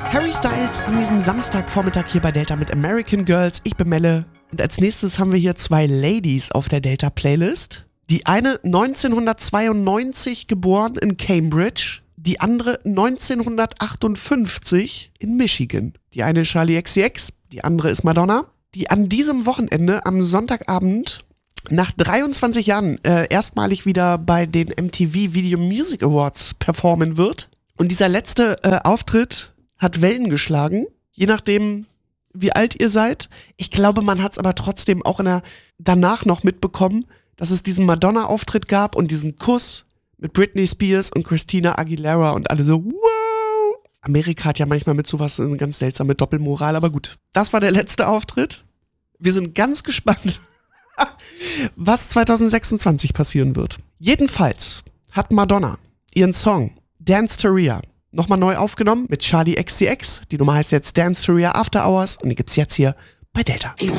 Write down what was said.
Harry Styles an diesem Samstagvormittag hier bei Delta mit American Girls. Ich bin Melle. Und als nächstes haben wir hier zwei Ladies auf der Delta-Playlist. Die eine 1992 geboren in Cambridge, die andere 1958 in Michigan. Die eine ist Charli XCX, die andere ist Madonna, die an diesem Wochenende am Sonntagabend nach 23 Jahren erstmalig wieder bei den MTV Video Music Awards performen wird. Und dieser letzte Auftritt hat Wellen geschlagen, je nachdem, wie alt ihr seid. Ich glaube, man hat es aber trotzdem auch danach noch mitbekommen, dass es diesen Madonna-Auftritt gab und diesen Kuss mit Britney Spears und Christina Aguilera und alle so, wow! Amerika hat ja manchmal mit sowas eine ganz seltsame Doppelmoral, aber gut. Das war der letzte Auftritt. Wir sind ganz gespannt, was 2026 passieren wird. Jedenfalls hat Madonna ihren Song Dance to Rhea nochmal neu aufgenommen mit Charli XCX. Die Nummer heißt jetzt Dance to Rhea After Hours und die gibt's jetzt hier bei Delta. You